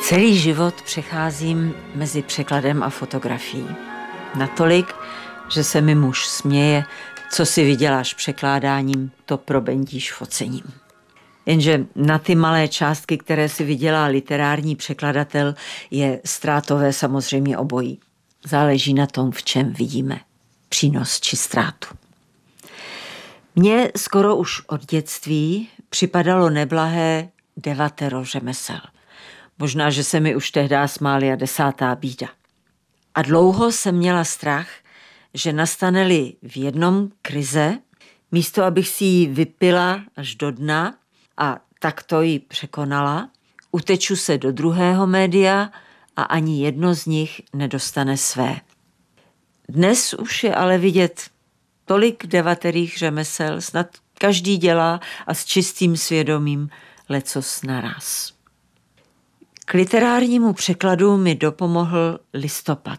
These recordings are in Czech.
Celý život přecházím mezi překladem a fotografií. Natolik, že se mi muž směje, co si vyděláš překládáním, to probendíš focením. Jenže na ty malé částky, které si vydělá literární překladatel, je ztrátové samozřejmě obojí. Záleží na tom, v čem vidíme přínos či ztrátu. Mně skoro už od dětství připadalo neblahé 9 řemesel. Možná, že se mi už tehdy smály a 10. bída. A dlouho jsem měla strach, že nastane-li v jednom krize, místo abych si ji vypila až do dna a takto ji překonala, uteču se do druhého média a ani jedno z nich nedostane své. Dnes už je ale vidět tolik 9 řemesel, snad každý dělá a s čistým svědomím lecos naraz. K literárnímu překladu mi dopomohl listopad.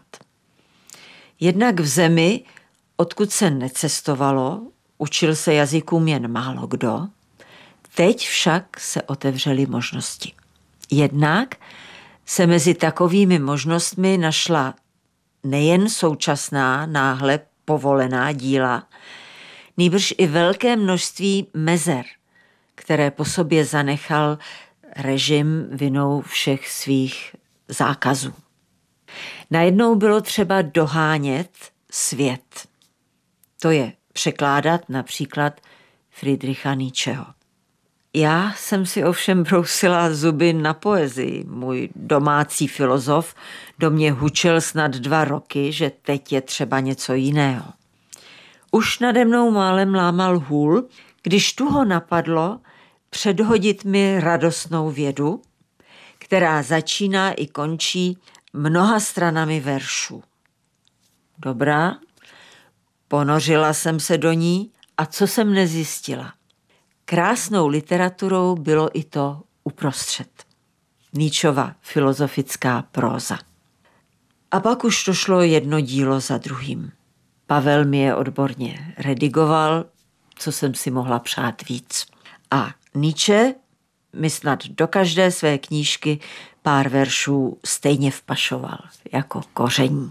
Jednak v zemi, odkud se necestovalo, učil se jazykům jen málo kdo, teď však se otevřely možnosti. Jednak se mezi takovými možnostmi našla nejen současná, náhle povolená díla, nýbrž i velké množství mezer, které po sobě zanechal režim vinou všech svých zákazů. Najednou bylo třeba dohánět svět. To je překládat například Friedricha Nietzscheho. Já jsem si ovšem brousila zuby na poezii. Můj domácí filozof do mě hučel snad 2 roky, že teď je třeba něco jiného. Už nade mnou málem lámal hůl, když tu ho napadlo předhodit mi radostnou vědu, která začíná i končí mnoha stranami veršů. Dobrá, ponořila jsem se do ní a co jsem nezjistila? Krásnou literaturou bylo i to uprostřed. Nietzschova filozofická próza. A pak už to šlo jedno dílo za druhým. Pavel mi je odborně redigoval, co jsem si mohla přát víc. A Nietzsche mi snad do každé své knížky pár veršů stejně vpašoval, jako koření.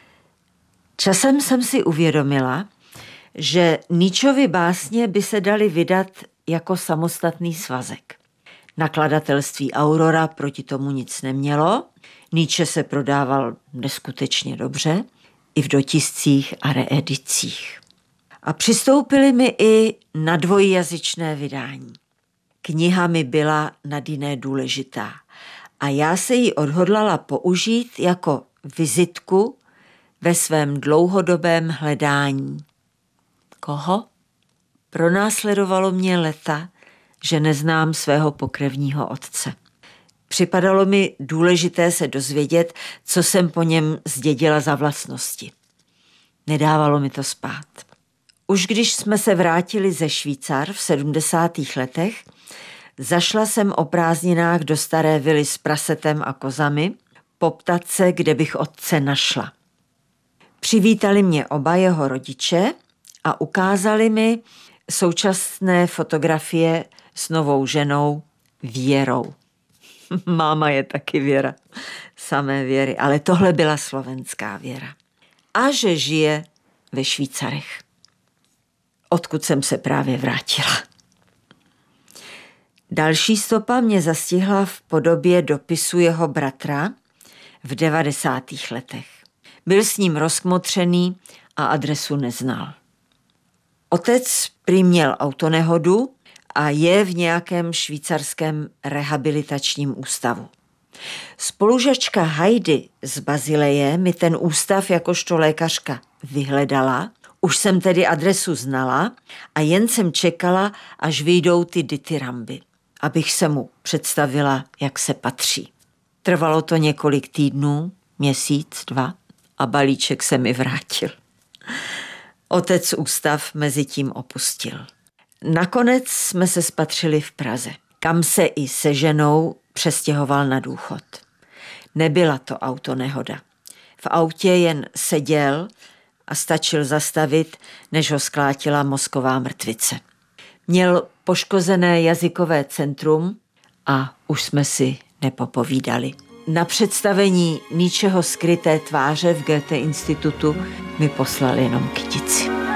Časem jsem si uvědomila, že Nietzschovy básně by se daly vydat jako samostatný svazek. Nakladatelství Aurora proti tomu nic nemělo, Nietzsche se prodával neskutečně dobře, i v dotiscích a reedicích. A přistoupili mi i na dvojjazyčné vydání. Kniha mi byla nad jiné důležitá a já se ji odhodlala použít jako vizitku ve svém dlouhodobém hledání. Koho? Pronásledovalo mě leta, že neznám svého pokrevního otce. Připadalo mi důležité se dozvědět, co jsem po něm zdědila za vlastnosti. Nedávalo mi to spát. Už když jsme se vrátili ze Švýcar v 70. letech, zašla jsem o prázdninách do staré vily s prasetem a kozami, poptat se, kde bych otce našla. Přivítali mě oba jeho rodiče a ukázali mi současné fotografie s novou ženou Věrou. Máma je taky Věra, samé Věry, ale tohle byla slovenská Věra. A že žije ve Švýcarech, odkud jsem se právě vrátila. Další stopa mě zastihla v podobě dopisu jeho bratra v 90. letech. Byl s ním rozkmotřený a adresu neznal. Otec prý měl autonehodu a je v nějakém švýcarském rehabilitačním ústavu. Spolužačka Heidi z Bazileje mi ten ústav jakožto lékařka vyhledala, už jsem tedy adresu znala a jen jsem čekala, až vyjdou ty dityramby, abych se mu představila, jak se patří. Trvalo to několik týdnů, měsíc, 2 a balíček se mi vrátil. Otec ústav mezi tím opustil. Nakonec jsme se spatřili v Praze, kam se i se ženou přestěhoval na důchod. Nebyla to autonehoda. V autě jen seděl a stačil zastavit, než ho sklátila mozková mrtvice. Měl poškozené jazykové centrum a už jsme si nepopovídali. na představení Ničeho skryté tváře v Goethe institutu mi poslal jenom kytici.